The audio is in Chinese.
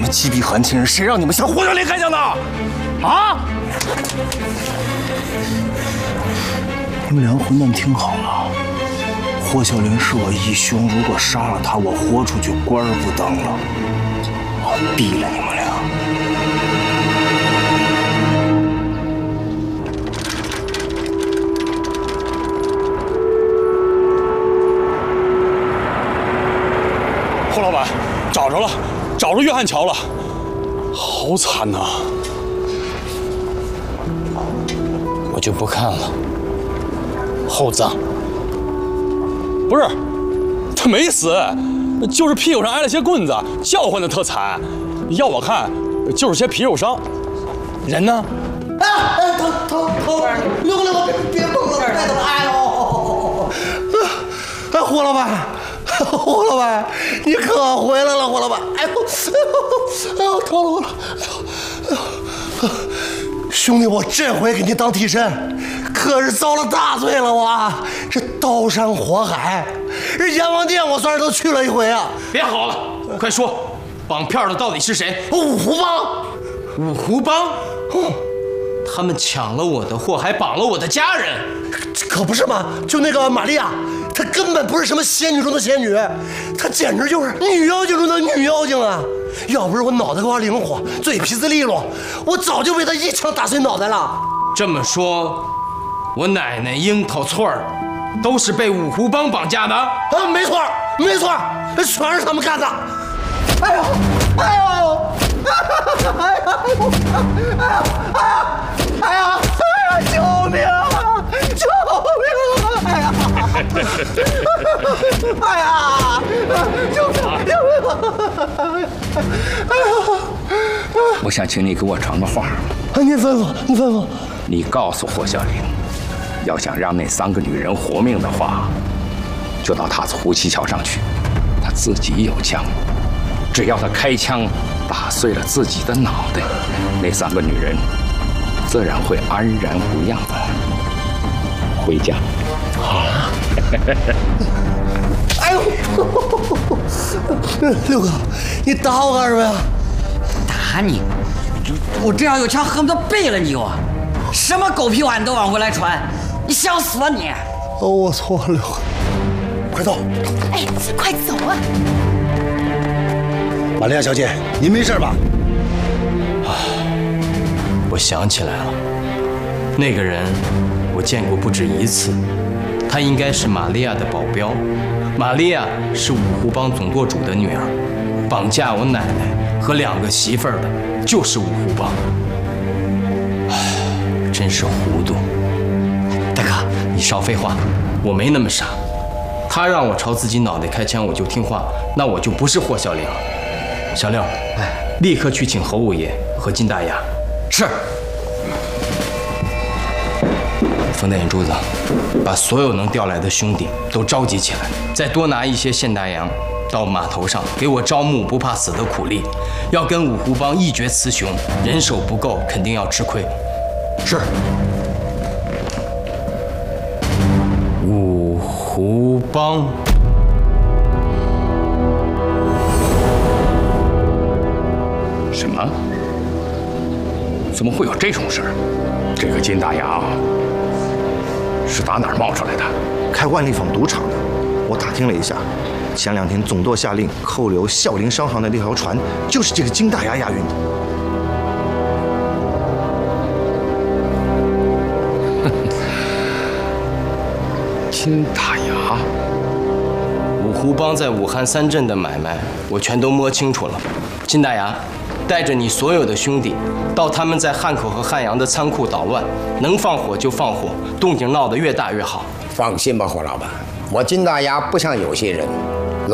击毙韩亲人，谁让你们向霍小林开枪的？啊！你们两个混蛋听好了，霍小林是我义兄，如果杀了他，我豁出去官儿不当了，我毙了你们俩。 霍老板，找着了，找着约翰乔了，好惨呐！ 我就不看了。厚葬。 不是，他没死，就是屁股上挨了些棍子，叫唤的特惨。要我看，就是些皮肉伤。人呢？ 疼！六哥，别蹦了，太疼爱喽！哎，霍老板。 霍老板，你可回来了，霍老板！哎呦，疼了，哎呦，兄弟，我这回给你当替身，可是遭了大罪了，我这刀山火海，这阎王殿我算是都去了一回啊！ 别好了，快说，绑票的到底是谁？ 五湖帮。 五湖帮？他们抢了我的货，还绑了我的家人。 可不是嘛，就那个玛利亚。 她根本不是什么仙女中的仙女，她简直就是女妖精中的女妖精啊！要不是我脑袋瓜灵活，嘴皮子利落，我早就被她一枪打碎脑袋了。 这么说，我奶奶、樱桃、翠儿都是被五湖帮绑架的？ 啊，没错，全是他们干的！哎呦，救命啊！救命啊！哎呀！ 哎呀！救命！ 我想请你给我传个话。 您吩咐。 你告诉霍小玲，要想让那3个女人活命的话，就到塔子湖七桥上去。她自己有枪，只要她开枪打碎了自己的脑袋，那3个女人自然会安然无恙的回家。 好了，哎呦，六哥，你打我干什么呀？ 打你！我这要有枪，恨不得背了你我！什么狗屁话你都往回来传，你想死啊你！ 哦，我错了，六哥，快走！ 哎，快走啊！ 玛利亚小姐，您没事吧？ 我想起来了，那个人我见过不止一次。 她应该是玛利亚的保镖，玛利亚是五湖帮总舵主的女儿，绑架我奶奶和2个媳妇儿的就是五湖帮。唉，真是糊涂。大哥，你少废话，我没那么傻。他让我朝自己脑袋开枪，我就听话，那我就不是霍小玲。小六，立刻去请侯五爷和金大牙。是。 冯大眼珠子，把所有能调来的兄弟都召集起来，再多拿一些现大洋到码头上，给我招募不怕死的苦力，要跟五湖帮一决雌雄，人手不够，肯定要吃亏。是。五湖帮。 什么？怎么会有这种事儿？这个金大牙是打哪儿冒出来的？ 开万利坊赌场的。我打听了一下，前2天总舵下令扣留孝陵商行的那条船，就是这个金大牙押运的。 金大牙， 五湖帮在武汉3镇的买卖，我全都摸清楚了。金大牙，带着你所有的兄弟，到他们在汉口和汉阳的仓库捣乱，能放火就放火，动静闹得越大越好。 放心吧，霍老板，我金大牙不像有些人